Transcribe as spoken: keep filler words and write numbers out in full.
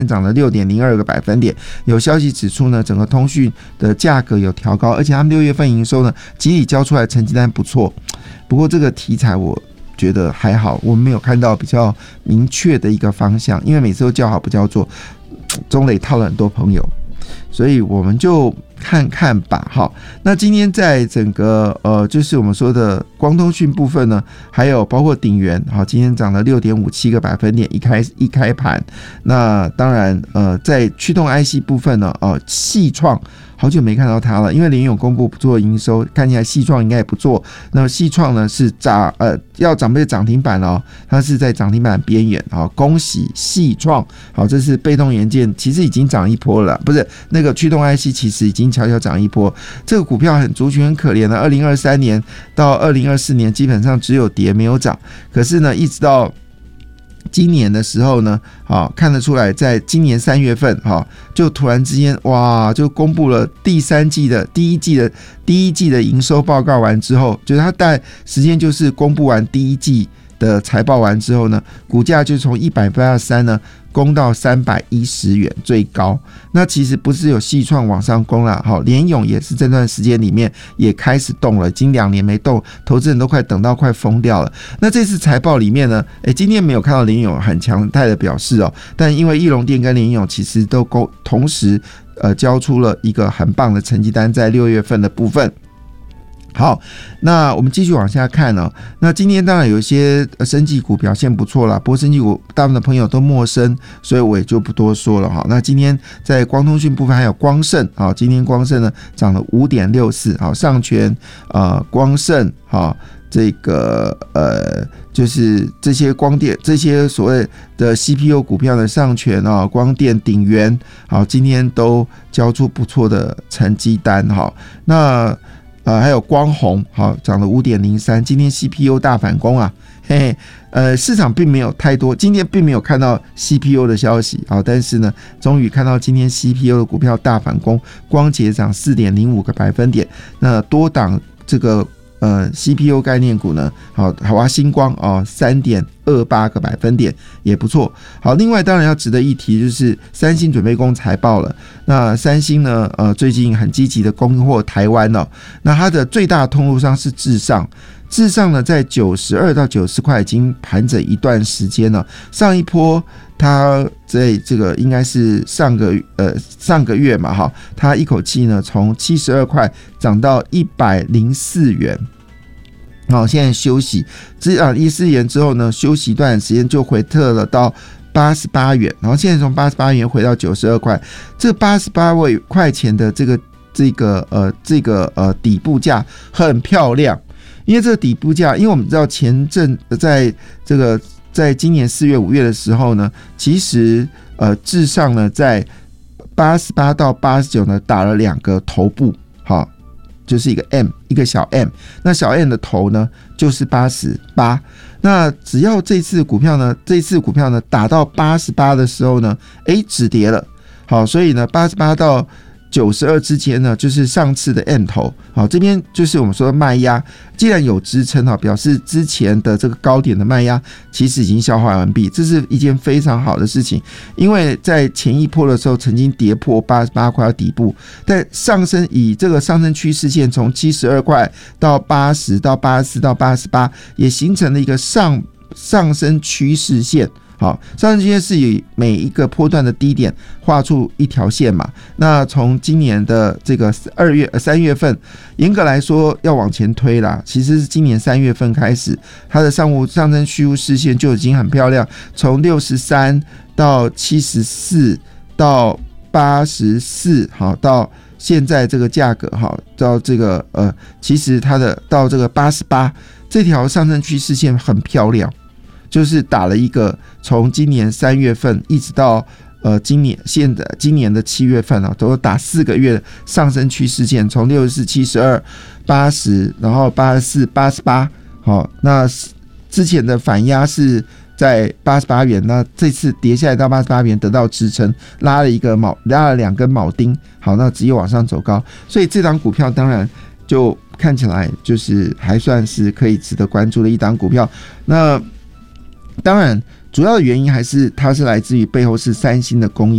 涨了 六点零二 个百分点。有消息指出呢，整个通讯的价格有调高，而且他们六月份营收呢集体交出来成绩单不错。不过这个题材我觉得还好，我们没有看到比较明确的一个方向，因为每次都叫好不叫座，中磊套了很多朋友，所以我们就看看吧。好，那今天在整个呃，就是我们说的光通讯部分呢，还有包括鼎元，好，今天涨了 六点五七 个百分点，一开一开盘。那当然呃，在驱动 I C 部分呢，呃，细创好久没看到它了，因为联咏公布不做营收，看起来细创应该也不做。那么细创呢是涨呃要涨被涨停板哦，它是在涨停板边缘。好，恭喜细创。好，这是被动元件，其实已经涨一波了，不是那个驱动 I C 其实已经悄悄涨一波。这个股票很族群很可怜的，二零二三年到二零二四年基本上只有跌没有涨，可是呢一直到今年的时候呢，好看得出来，在今年三月份，哈，就突然之间，哇，就公布了第三季的第一季的第一季的营收报告完之后，就是它大概时间就是公布完第一季的财报完之后呢，股价就从一百八十三呢攻到三百一十元最高。那其实不是有细创往上攻了，好，联咏也是这段时间里面也开始动了，已经两年没动，投资人都快等到快疯掉了。那这次财报里面呢，诶，今天没有看到联咏很强态的表示哦，但因为义隆电跟联咏其实都同时呃交出了一个很棒的成绩单，在六月份的部分。好，那我们继续往下看哦。那今天当然有一些生技股表现不错啦，不过生技股大部分的朋友都陌生，所以我也就不多说了哈。那今天在光通讯部分还有光盛，好，今天光盛呢涨了 五点六四， 好，上全呃光盛，好，这个呃就是这些光电这些所谓的 C P U 股票的上全啊、光电、鼎元，好，今天都交出不错的成绩单哈。那呃，还有光弘，好，涨了 五点零三， 今天 C P U 大反攻啊，嘿嘿，呃，市场并没有太多，今天并没有看到 C P U 的消息，好，但是呢，终于看到今天 C P U 的股票大反攻，光捷涨 四点零五 个百分点，那多档这个呃 C P U 概念股呢，好，华星光哦 三点二八 个百分点也不错。好，另外当然要值得一提就是三星准备公财报了。那三星呢，呃，最近很积极的供货台湾哦。那它的最大通路商是至上，至上呢在九十二到九十块已经盘整一段时间了。上一波它在这个应该是上个呃上个月嘛哈，它一口气呢从七十二块涨到一百零四元。好，现在休息，之啊一四元之后呢，休息一段时间就回撤了到八十八元，然后现在从八十八元回到九十二块，这八十八块钱的这个这个呃这个呃底部价很漂亮，因为这个底部价，因为我们知道前阵在这个在今年四月五月的时候呢，其实呃至上呢在八十八到八十九呢打了两个头部，好。就是一个 M， 一个小 M， 那小 M 的头呢就是八十八。那只要这次股票呢，这次股票呢打到八十八的时候呢，哎，止跌了。好，所以呢，八十八到九十二之间呢，就是上次的 M 头。好，这边就是我们说的卖压，既然有支撑哈，表示之前的这个高点的卖压其实已经消化完毕，这是一件非常好的事情。因为在前一波的时候曾经跌破八十八块的底部，但上升以这个上升趋势线从七十二块到八十到八十四到八十八，也形成了一个上上升趋势线。好，上升趋势是以每一个波段的低点画出一条线嘛。那从今年的这个二月、三月份，严格来说要往前推啦，其实是今年三月份开始，它的上午上升虚无视线就已经很漂亮，从六十三到七十四到八十四，好，到现在这个价格，好，到这个呃，其实它的到这个八十八这条上升趋势线很漂亮。就是打了一个从今年三月份一直到呃今年现在今年的七月份啊，都打四个月上升趋势线，从六十四、七十二、八十，然后八十四、八十八，好，那之前的反压是在八十八元，那这次跌下来到八十八元得到支撑，拉了一个铆拉了两根铆钉，好，那只有往上走高，所以这档股票当然就看起来就是还算是可以值得关注的一档股票。那当然， 主要的原因还是它是来自于背后是三星的工艺